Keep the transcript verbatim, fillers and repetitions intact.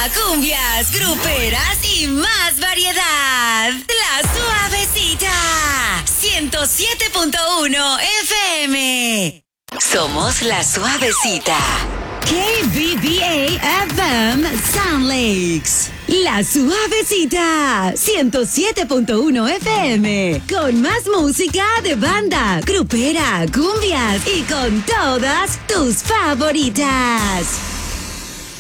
cumbias, gruperas y más variedad. La Suavecita. ciento siete punto uno F M. Somos La Suavecita. K B B A F M Sound Lakes. La Suavecita. ciento siete punto uno F M. Con más música de banda, grupera, cumbias y con todas tus favoritas.